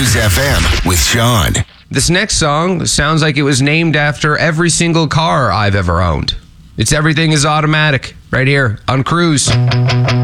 Cruise FM with Sean. This next song sounds like it was named after every single car I've ever owned. It's Everything is Automatic right here on Cruise.